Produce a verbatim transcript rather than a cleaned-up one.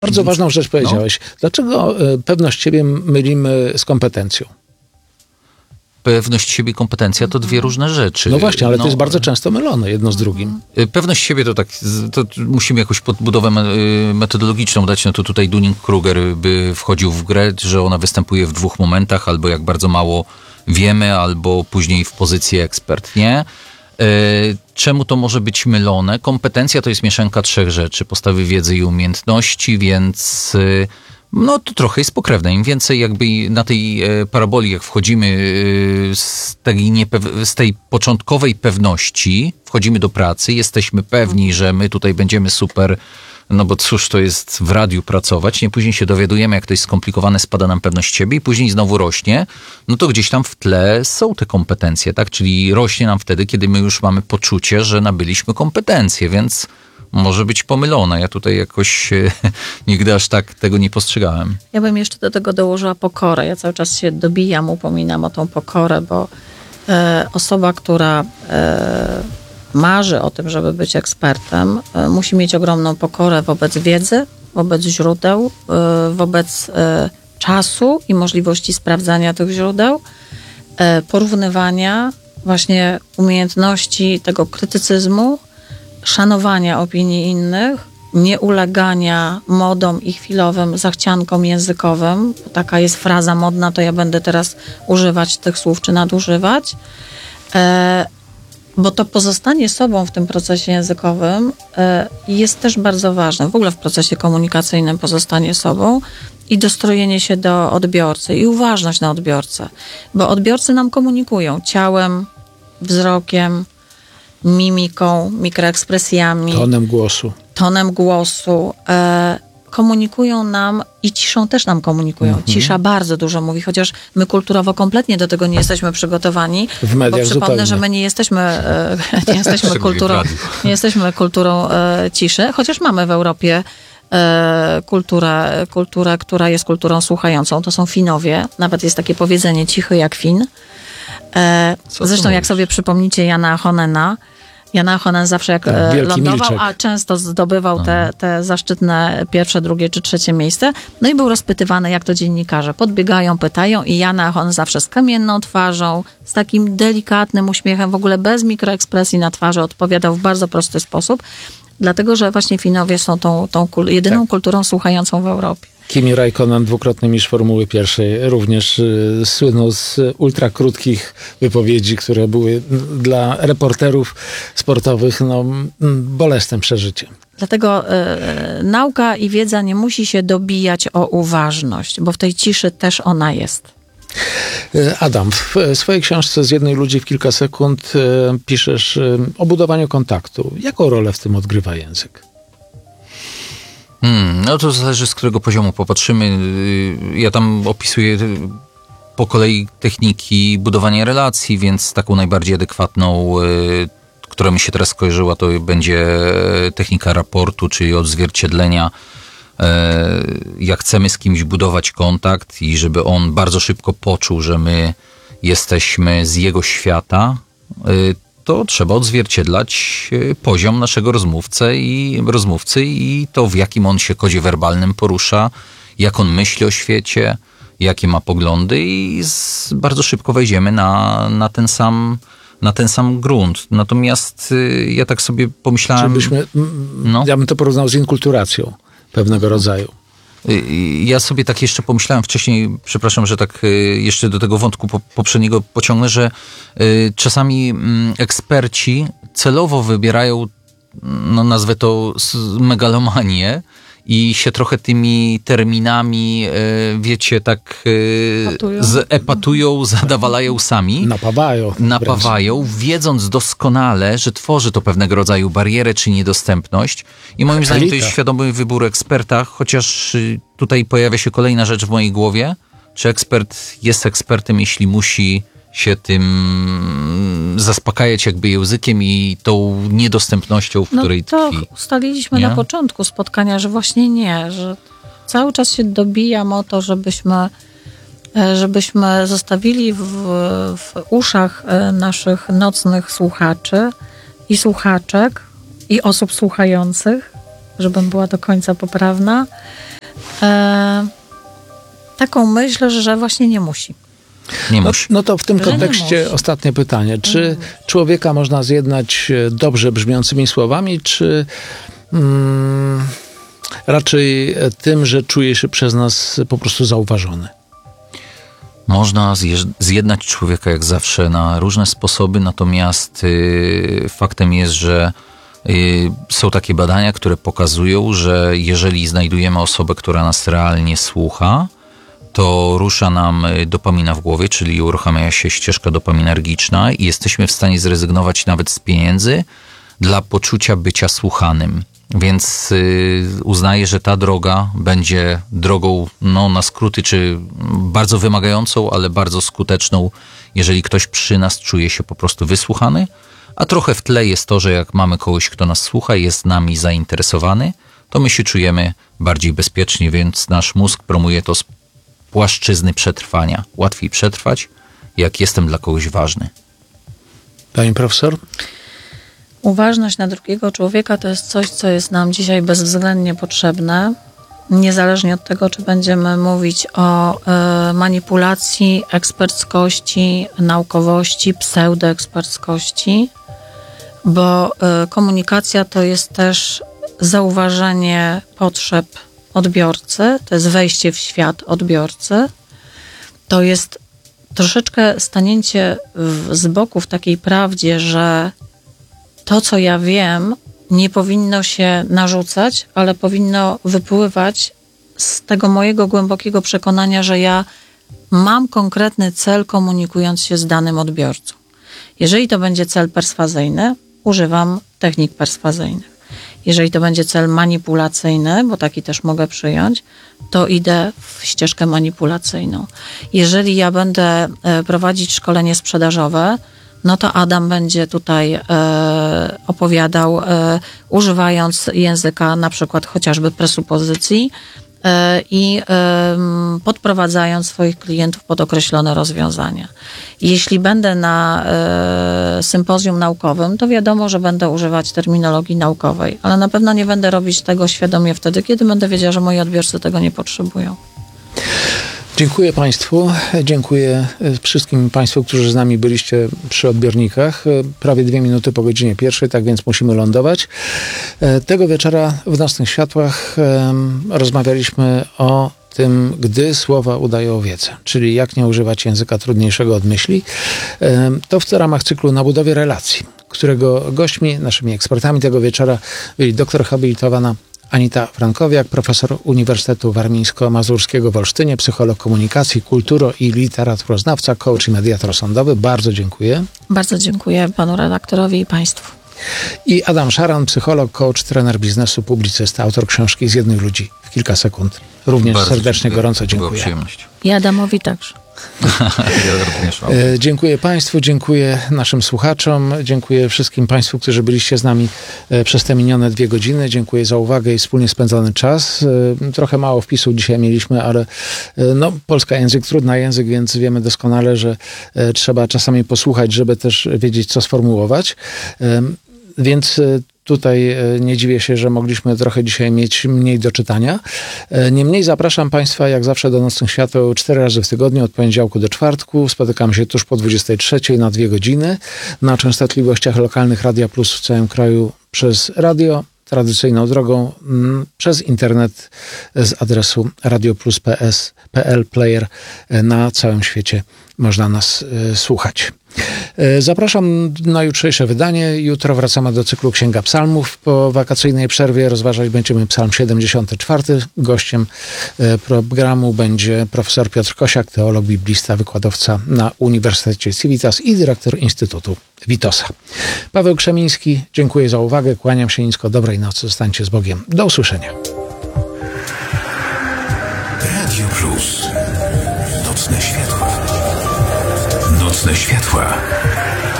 Bardzo ważną rzecz powiedziałeś. No. Dlaczego pewność siebie mylimy z kompetencją? Pewność siebie, kompetencja to dwie różne rzeczy. No właśnie, ale no, to jest bardzo często mylone jedno z drugim. Pewność siebie to tak, to musimy jakąś podbudowę metodologiczną dać, no to tutaj Dunning-Kruger by wchodził w grę, że ona występuje w dwóch momentach, albo jak bardzo mało wiemy, albo później w pozycji ekspert, nie? Czemu to może być mylone? Kompetencja to jest mieszanka trzech rzeczy. Podstawy wiedzy i umiejętności, więc no to trochę jest pokrewne. Im więcej jakby na tej paraboli, jak wchodzimy z tej, niepew- z tej początkowej pewności, wchodzimy do pracy, jesteśmy pewni, że my tutaj będziemy super, no bo cóż to jest w radiu pracować, nie, później się dowiadujemy, jak to jest skomplikowane, spada nam pewność siebie i później znowu rośnie, no to gdzieś tam w tle są te kompetencje, tak? Czyli rośnie nam wtedy, kiedy my już mamy poczucie, że nabyliśmy kompetencje, więc może być pomylone. Ja tutaj jakoś e, nigdy aż tak tego nie postrzegałem. Ja bym jeszcze do tego dołożyła pokorę. Ja cały czas się dobijam, upominam o tą pokorę, bo e, osoba, która e, marzy o tym, żeby być ekspertem, e, musi mieć ogromną pokorę wobec wiedzy, wobec źródeł, e, wobec e, czasu i możliwości sprawdzania tych źródeł, e, porównywania, właśnie umiejętności tego krytycyzmu, szanowania opinii innych, nieulegania modom i chwilowym zachciankom językowym. Taka jest fraza modna, to ja będę teraz używać tych słów czy nadużywać. E, bo to pozostanie sobą w tym procesie językowym e, jest też bardzo ważne. W ogóle w procesie komunikacyjnym pozostanie sobą i dostrojenie się do odbiorcy i uważność na odbiorcę. Bo odbiorcy nam komunikują ciałem, wzrokiem, mimiką, mikroekspresjami. Tonem głosu. Tonem głosu. E, komunikują nam i ciszą też nam komunikują. Mm-hmm. Cisza bardzo dużo mówi, chociaż my kulturowo kompletnie do tego nie jesteśmy przygotowani. W mediach bo przypomnę, zupełnie. że my nie jesteśmy, e, nie jesteśmy kulturą, nie jesteśmy kulturą e, ciszy, chociaż mamy w Europie e, kulturę, kulturę, która jest kulturą słuchającą. To są Finowie. Nawet jest takie powiedzenie cichy jak Fin. E, zresztą jak sobie przypomnicie Jana Ahonena, Jana Ahonen zawsze jak tak, lądował, milczek. a często zdobywał te, te zaszczytne pierwsze, drugie czy trzecie miejsce, no i był rozpytywany, jak to dziennikarze podbiegają, pytają i Jan Ahonen zawsze z kamienną twarzą, z takim delikatnym uśmiechem, w ogóle bez mikroekspresji na twarzy odpowiadał w bardzo prosty sposób, dlatego, że właśnie Finowie są tą, tą kul- jedyną tak. kulturą słuchającą w Europie. Kimi Räikkönen, dwukrotny mistrz Formuły Pierwszej, również y, słynął z ultrakrótkich wypowiedzi, które były dla reporterów sportowych no, bolesnym przeżyciem. Dlatego y, nauka i wiedza nie musi się dobijać o uważność, bo w tej ciszy też ona jest. Adam, w swojej książce Z jednej ludzi w kilka sekund y, piszesz y, o budowaniu kontaktu. Jaką rolę w tym odgrywa język? Hmm, no to zależy, z którego poziomu popatrzymy. Ja tam opisuję po kolei techniki budowania relacji, więc taką najbardziej adekwatną, która mi się teraz skojarzyła, to będzie technika raportu, czyli odzwierciedlenia. Jak chcemy z kimś budować kontakt i żeby on bardzo szybko poczuł, że my jesteśmy z jego świata, to trzeba odzwierciedlać poziom naszego rozmówcy i, rozmówcy i to, w jakim on się kodzie werbalnym porusza, jak on myśli o świecie, jakie ma poglądy i z, bardzo szybko wejdziemy na, na, ten sam, na ten sam grunt. Natomiast ja tak sobie pomyślałem... Byśmy, no. Ja bym to porównał z inkulturacją pewnego rodzaju. Ja sobie tak jeszcze pomyślałem wcześniej, przepraszam, że tak jeszcze do tego wątku poprzedniego pociągnę, że czasami eksperci celowo wybierają, no nazwę to megalomanię i się trochę tymi terminami, wiecie, tak Epatują. epatują, zadawalają sami. Napawają. Napawają, wiedząc doskonale, że tworzy to pewnego rodzaju barierę czy niedostępność. I moim zdaniem to jest świadomy wybór eksperta, chociaż tutaj pojawia się kolejna rzecz w mojej głowie. Czy ekspert jest ekspertem, jeśli musi się tym zaspokajać jakby językiem i tą niedostępnością, w no której to tkwi. ustaliliśmy nie? na początku spotkania, że właśnie nie, że cały czas się dobijam o to, żebyśmy, żebyśmy zostawili w, w uszach naszych nocnych słuchaczy i słuchaczek i osób słuchających, żebym była do końca poprawna, E, taką myśl, że właśnie nie musi. Nie No, musi. no to w tym Że nie kontekście musi. ostatnie pytanie. Czy człowieka można zjednać e, dobrze brzmiącymi słowami, czy mm, raczej e, tym, że czuje się przez nas po prostu zauważony? Można zjeż- zjednać człowieka jak zawsze na różne sposoby, natomiast y, faktem jest, że y, są takie badania, które pokazują, że jeżeli znajdujemy osobę, która nas realnie słucha, to rusza nam y, dopamina w głowie, czyli uruchamia się ścieżka dopaminergiczna i jesteśmy w stanie zrezygnować nawet z pieniędzy dla poczucia bycia słuchanym. Więc y, uznaję, że ta droga będzie drogą no, na skróty, czy bardzo wymagającą, ale bardzo skuteczną, jeżeli ktoś przy nas czuje się po prostu wysłuchany. A trochę w tle jest to, że jak mamy kogoś, kto nas słucha i jest nami zainteresowany, to my się czujemy bardziej bezpiecznie, więc nasz mózg promuje to z płaszczyzny przetrwania. Łatwiej przetrwać, jak jestem dla kogoś ważny. Pani profesor? Uważność na drugiego człowieka to jest coś, co jest nam dzisiaj bezwzględnie potrzebne, niezależnie od tego, czy będziemy mówić o e, manipulacji, eksperckości, naukowości, pseudoeksperckości, bo e, komunikacja to jest też zauważenie potrzeb odbiorcy, to jest wejście w świat odbiorcy, to jest troszeczkę stanięcie w, z boku w takiej prawdzie, że to, co ja wiem, nie powinno się narzucać, ale powinno wypływać z tego mojego głębokiego przekonania, że ja mam konkretny cel, komunikując się z danym odbiorcą. Jeżeli to będzie cel perswazyjny, używam technik perswazyjnych. Jeżeli to będzie cel manipulacyjny, bo taki też mogę przyjąć, to idę w ścieżkę manipulacyjną. Jeżeli ja będę prowadzić szkolenie sprzedażowe, no to Adam będzie tutaj e, opowiadał, e, używając języka na przykład chociażby presupozycji e, i e, podprowadzając swoich klientów pod określone rozwiązania. Jeśli będę na e, sympozjum naukowym, to wiadomo, że będę używać terminologii naukowej, ale na pewno nie będę robić tego świadomie wtedy, kiedy będę wiedziała, że moi odbiorcy tego nie potrzebują. Dziękuję Państwu, dziękuję wszystkim Państwu, którzy z nami byliście przy odbiornikach. Prawie dwie minuty po godzinie pierwszej, tak więc musimy lądować. Tego wieczora w Nocnych Światłach rozmawialiśmy o tym, gdy słowa udają wiedzę, czyli jak nie używać języka trudniejszego od myśli. To w ramach cyklu Na budowie relacji, którego gośćmi, naszymi ekspertami tego wieczora byli doktor habilitowana Anita Frankowiak, profesor Uniwersytetu Warmińsko-Mazurskiego w Olsztynie, psycholog komunikacji, kulturo- i literaturoznawca, coach i mediator sądowy. Bardzo dziękuję. Bardzo dziękuję panu redaktorowi i państwu. I Adam Szaran, psycholog, coach, trener biznesu, publicysta, autor książki Zjednuj ludzi w kilka sekund. Również Bardzo serdecznie, dziękuję. gorąco Była dziękuję. przyjemność. I Adamowi także. Ja również mam. E, Dziękuję Państwu, dziękuję naszym słuchaczom, dziękuję wszystkim Państwu, którzy byliście z nami e, przez te minione dwie godziny. Dziękuję za uwagę i wspólnie spędzony czas. E, Trochę mało wpisów dzisiaj mieliśmy, ale e, no, polski język, trudny język, więc wiemy doskonale, że e, trzeba czasami posłuchać, żeby też wiedzieć, co sformułować. E, Więc e, tutaj nie dziwię się, że mogliśmy trochę dzisiaj mieć mniej do czytania. Niemniej zapraszam Państwa jak zawsze do Nocnych Świateł cztery razy w tygodniu, od poniedziałku do czwartku. Spotykamy się tuż po dwudziestej trzeciej na dwie godziny na częstotliwościach lokalnych Radia Plus w całym kraju przez radio, tradycyjną drogą m, przez internet z adresu radioplus kropka p l player na całym świecie można nas y, słuchać. Y, zapraszam na jutrzejsze wydanie. Jutro wracamy do cyklu Księga Psalmów. Po wakacyjnej przerwie rozważać będziemy Psalm siedemdziesiąty czwarty. Gościem y, programu będzie profesor Piotr Kosiak, teolog, biblista, wykładowca na Uniwersytecie Civitas i dyrektor Instytutu Witosa. Paweł Krzemiński, dziękuję za uwagę. Kłaniam się nisko. Dobrej nocy. Zostańcie z Bogiem. Do usłyszenia. Radio Plus. Nocne światła. Nocne światła.